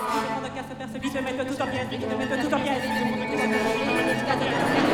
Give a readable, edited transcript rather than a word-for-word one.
Qui demande qu'à se faire celui de mettre tout en pièces, de mettre tout en pièces.